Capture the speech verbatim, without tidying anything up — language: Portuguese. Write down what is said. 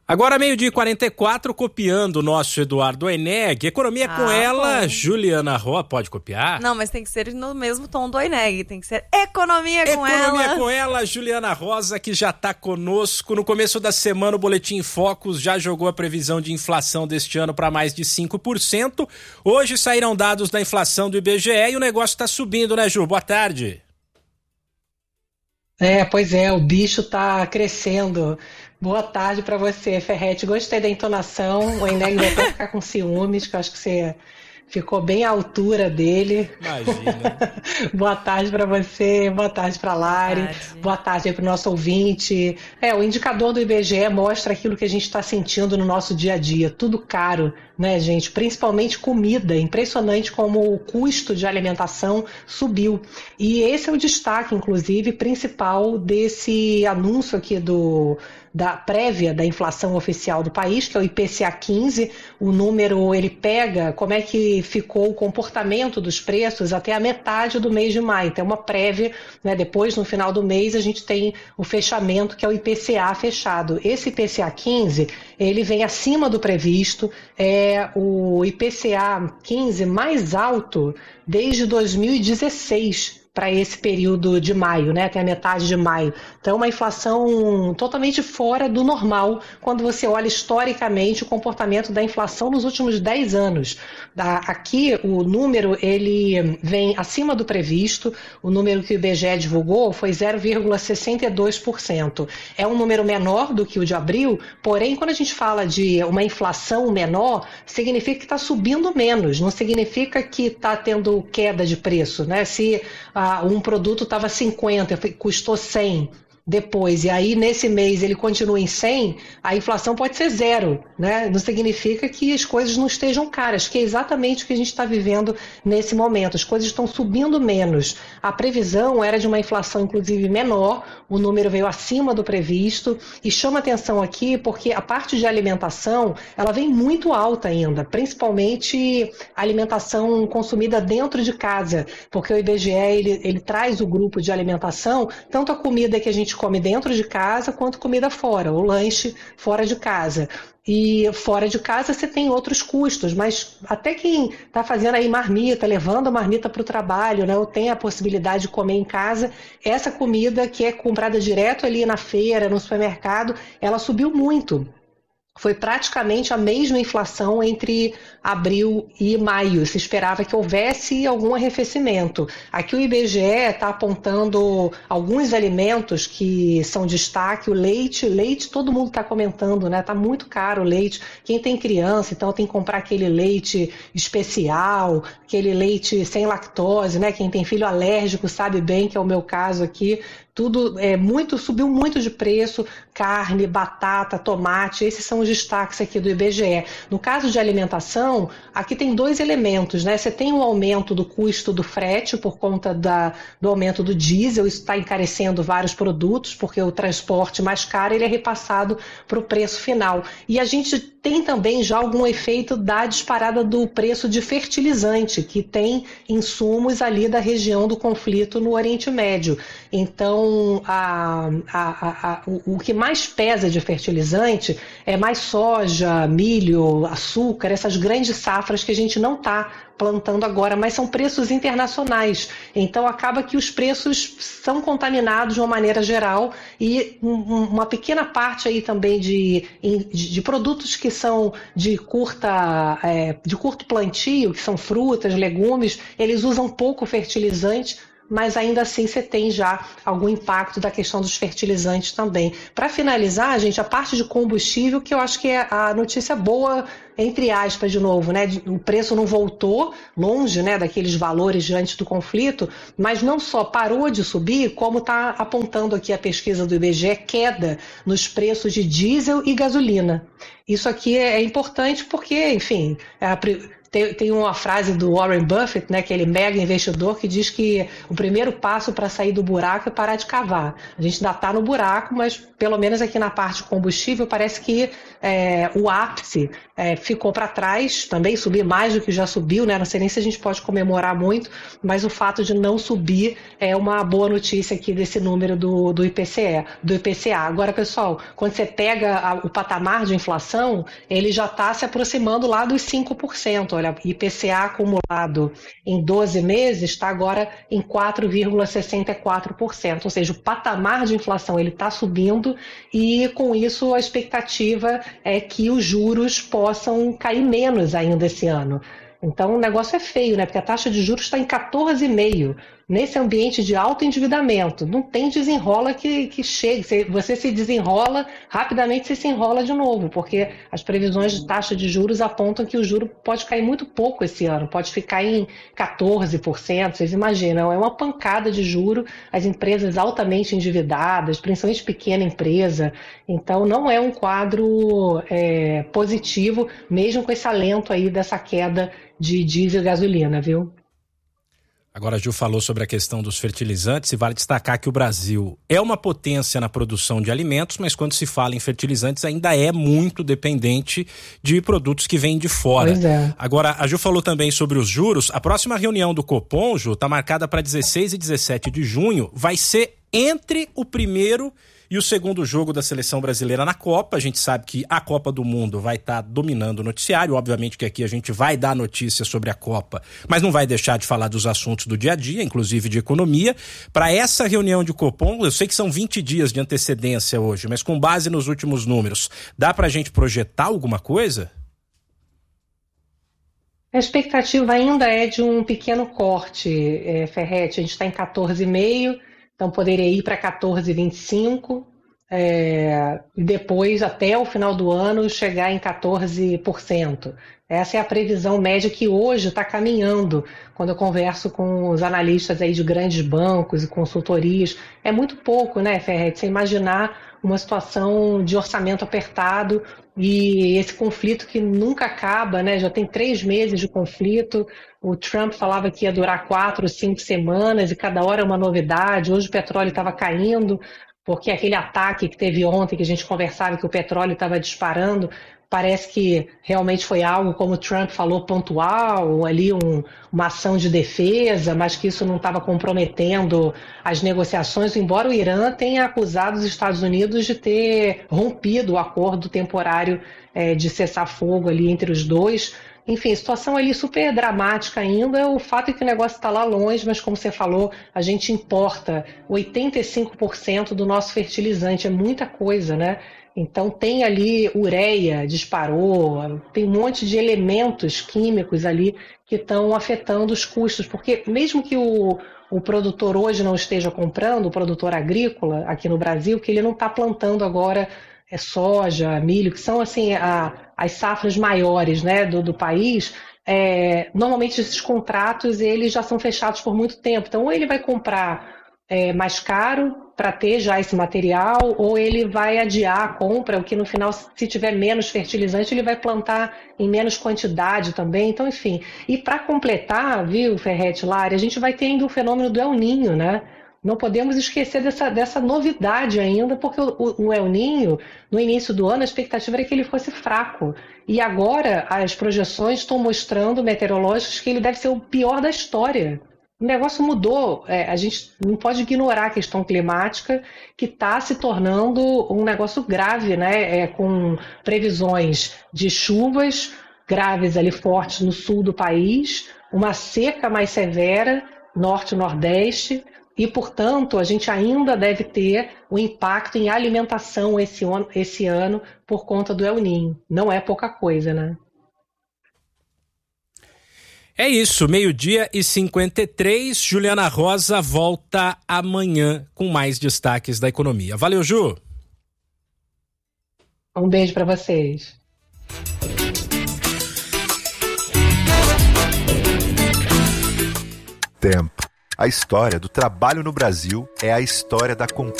Agora, meio-dia e quarenta e quatro, copiando o nosso Eduardo Oeneg. Economia ah, com ela, bom. Juliana Roa. Pode copiar? Não, mas tem que ser no mesmo tom do Oeneg. Tem que ser Economia com Economia ela. Economia com ela, Juliana Rosa, que já está conosco. No começo da semana, o Boletim Focus já jogou a previsão de inflação deste ano para mais de cinco por cento. Hoje saíram dados da inflação do I B G E e o negócio está subindo, né, Ju? Boa tarde. É, pois é, o bicho está crescendo. Boa tarde para você, Ferretti. Gostei da entonação. O Oeneg vai até ficar com ciúmes, que eu acho que você ficou bem à altura dele. Imagina. Boa tarde para você, boa tarde para a Lari, boa tarde, boa tarde aí para o nosso ouvinte. É, o indicador do I B G E mostra aquilo que a gente está sentindo no nosso dia a dia. Tudo caro, né, gente? Principalmente comida. Impressionante como o custo de alimentação subiu. E esse é o destaque, inclusive, principal desse anúncio aqui do... da prévia da inflação oficial do país, que é o I P C A quinze. O número, ele pega como é que ficou o comportamento dos preços até a metade do mês de maio. Então, é uma prévia, né? Depois, no final do mês, a gente tem o fechamento, que é o I P C A fechado. Esse I P C A quinze, ele vem acima do previsto, é o I P C A quinze mais alto desde dois mil e dezesseis, para esse período de maio, né, até a metade de maio. Então, uma inflação totalmente fora do normal quando você olha historicamente o comportamento da inflação nos últimos dez anos. Aqui, o número ele vem acima do previsto, o número que o I B G E divulgou foi zero vírgula sessenta e dois por cento. É um número menor do que o de abril, porém, quando a gente fala de uma inflação menor, significa que está subindo menos, não significa que está tendo queda de preço, né? Se Ah, um produto estava cinquenta, custou cem depois, e aí nesse mês ele continua em cem, a inflação pode ser zero, né? Não significa que as coisas não estejam caras, que é exatamente o que a gente está vivendo nesse momento. As coisas estão subindo menos. A previsão era de uma inflação, inclusive, menor, o número veio acima do previsto, e chama atenção aqui porque a parte de alimentação, ela vem muito alta ainda, principalmente a alimentação consumida dentro de casa, porque o I B G E, ele, ele traz o grupo de alimentação, tanto a comida que a gente come dentro de casa quanto comida fora, o lanche fora de casa. E fora de casa você tem outros custos, mas até quem está fazendo aí marmita, levando a marmita para o trabalho, né, ou tem a possibilidade de comer em casa, essa comida que é comprada direto ali na feira, no supermercado, ela subiu muito. Foi praticamente a mesma inflação entre abril e maio. Se esperava que houvesse algum arrefecimento. Aqui o I B G E está apontando alguns alimentos que são destaque. O leite, leite todo mundo está comentando, né? Está muito caro o leite. Quem tem criança, então tem que comprar aquele leite especial, aquele leite sem lactose, né? Quem tem filho alérgico sabe bem que é o meu caso aqui. Tudo é muito, subiu muito de preço, carne, batata, tomate, esses são os destaques aqui do I B G E. No caso de alimentação, aqui tem dois elementos, né? Você tem um aumento do custo do frete por conta da, do aumento do diesel, isso está encarecendo vários produtos, porque o transporte mais caro ele é repassado para o preço final. E a gente tem também já algum efeito da disparada do preço de fertilizante, que tem insumos ali da região do conflito no Oriente Médio. Então, a, a, a, o, o que mais pesa de fertilizante é mais soja, milho, açúcar, essas grandes safras que a gente não está plantando agora, mas são preços internacionais. Então, acaba que os preços são contaminados de uma maneira geral e um, uma pequena parte aí também de, de, de produtos que são de, curta, é, de curto plantio, que são frutas, legumes, eles usam pouco fertilizante, mas ainda assim você tem já algum impacto da questão dos fertilizantes também. Para finalizar, gente, a parte de combustível, que eu acho que é a notícia boa, entre aspas, de novo, né? O preço não voltou longe, né, daqueles valores de antes do conflito, mas não só parou de subir, como está apontando aqui a pesquisa do I B G E, queda nos preços de diesel e gasolina. Isso aqui é importante porque, enfim, é a Tem, tem uma frase do Warren Buffett, né, aquele mega investidor, que diz que o primeiro passo para sair do buraco é parar de cavar. A gente ainda está no buraco, mas pelo menos aqui na parte de combustível parece que é, o ápice é, ficou para trás, também subir mais do que já subiu, né? Não sei nem se a gente pode comemorar muito, mas o fato de não subir é uma boa notícia aqui desse número do, do I P C E, do I P C A. Agora, pessoal, quando você pega a, o patamar de inflação, ele já está se aproximando lá dos cinco por cento. Olha, I P C A acumulado em doze meses está agora em quatro vírgula sessenta e quatro por cento, ou seja, o patamar de inflação ele está subindo e com isso a expectativa é que os juros possam cair menos ainda esse ano. Então o negócio é feio, né? Porque a taxa de juros está em quatorze vírgula cinco por cento. Nesse ambiente de alto endividamento, não tem desenrola que, que chegue. Você se desenrola, rapidamente você se enrola de novo, porque as previsões de taxa de juros apontam que o juro pode cair muito pouco esse ano, pode ficar em quatorze por cento. Vocês imaginam, é uma pancada de juro, as empresas altamente endividadas, principalmente pequena empresa. Então não é um quadro é, positivo, mesmo com esse alento aí dessa queda de diesel e gasolina, viu? Agora a Ju falou sobre a questão dos fertilizantes e vale destacar que o Brasil é uma potência na produção de alimentos, mas quando se fala em fertilizantes ainda é muito dependente de produtos que vêm de fora. Pois é. Agora a Ju falou também sobre os juros. A próxima reunião do Copom, Ju, está marcada para dezesseis e dezessete de junho. Vai ser entre o primeiro e o segundo jogo da seleção brasileira na Copa. A gente sabe que a Copa do Mundo vai estar tá dominando o noticiário. Obviamente que aqui a gente vai dar notícias sobre a Copa, mas não vai deixar de falar dos assuntos do dia a dia, inclusive de economia. Para essa reunião de Copom, eu sei que são vinte dias de antecedência hoje, mas com base nos últimos números, dá para a gente projetar alguma coisa? A expectativa ainda é de um pequeno corte, é, Ferretti. A gente está em quatorze vírgula cinco. Então poderia ir para quatorze vírgula vinte e cinco é, e depois, até o final do ano, chegar em quatorze por cento. Essa é a previsão média que hoje está caminhando. Quando eu converso com os analistas aí de grandes bancos e consultorias, é muito pouco, né, Ferretti? Você imaginar uma situação de orçamento apertado e esse conflito que nunca acaba, né? Já tem três meses de conflito. O Trump falava que ia durar quatro, cinco semanas e cada hora é uma novidade. Hoje o petróleo estava caindo, porque aquele ataque que teve ontem, que a gente conversava que o petróleo estava disparando, parece que realmente foi algo, como o Trump falou, pontual, ali um, uma ação de defesa, mas que isso não estava comprometendo as negociações, embora o Irã tenha acusado os Estados Unidos de ter rompido o acordo temporário é, de cessar-fogo ali entre os dois. Enfim, situação ali super dramática ainda. O fato é que o negócio está lá longe, mas como você falou, a gente importa oitenta e cinco por cento do nosso fertilizante, é muita coisa, né? Então tem ali ureia, disparou, tem um monte de elementos químicos ali que estão afetando os custos, porque mesmo que o, o produtor hoje não esteja comprando, o produtor agrícola aqui no Brasil, que ele não está plantando agora é soja, milho, que são assim a, as safras maiores, né, do, do país, é, normalmente esses contratos eles já são fechados por muito tempo, então ou ele vai comprar é, mais caro para ter já esse material, ou ele vai adiar a compra, o que no final, se tiver menos fertilizante, ele vai plantar em menos quantidade também. Então, enfim. E para completar, viu, Ferretti, Lari, a gente vai ter ainda o fenômeno do El Ninho, né? Não podemos esquecer dessa, dessa novidade ainda, porque o, o El Ninho, no início do ano, a expectativa era que ele fosse fraco. E agora as projeções estão mostrando, meteorológicas, que ele deve ser o pior da história. O negócio mudou, é, a gente não pode ignorar a questão climática, que está se tornando um negócio grave, né? É, com previsões de chuvas graves ali fortes no sul do país, uma seca mais severa, norte e nordeste, e, portanto, a gente ainda deve ter o impacto em alimentação esse ano, esse ano por conta do El Ninho. Não é pouca coisa, né? É isso, meio-dia e cinquenta e três. Juliana Rosa volta amanhã com mais destaques da economia. Valeu, Ju! Um beijo para vocês. Tempo. A história do trabalho no Brasil é a história da conquista.